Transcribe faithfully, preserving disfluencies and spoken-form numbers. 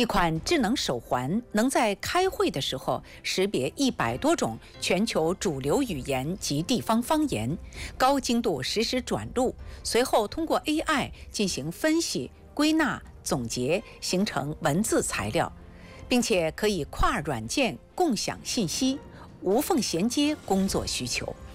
一款智能手环能在开会的时候识别一百多种全球主流语言及地方方言，高精度实时转录，随后通过 A I 进行分析、归纳、总结，形成文字材料，并且可以跨软件共享信息，无缝衔接工作需求。